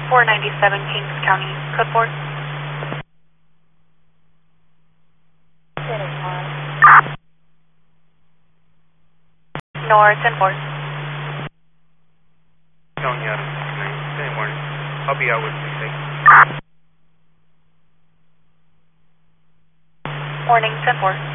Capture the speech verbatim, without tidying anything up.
four ninety-seven Kings County, code four. North and four. County out of ten morning. I'll be out with you. Morning, ten four.